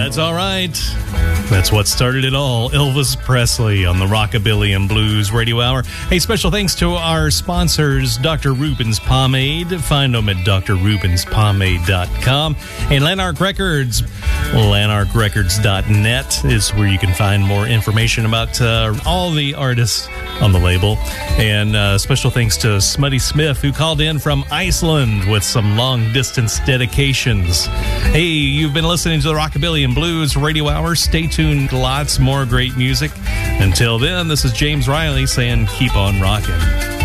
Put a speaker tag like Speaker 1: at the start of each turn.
Speaker 1: That's all right. That's what started it all. Elvis Presley on the Rockabilly and Blues Radio Hour. Hey, special thanks to our sponsors, Dr. Rubens Pomade. Find them at drrubenspomade.com. And Lanark Records. Lanarkrecords.net is where you can find more information about all the artists on the label. And special thanks to Smutty Smith, who called in from Iceland with some long-distance dedications. Hey, you've been listening to the Rockabilly and Blues Radio Hour. Stay tuned. Lots more great music. Until then, this is James Riley saying keep on rocking.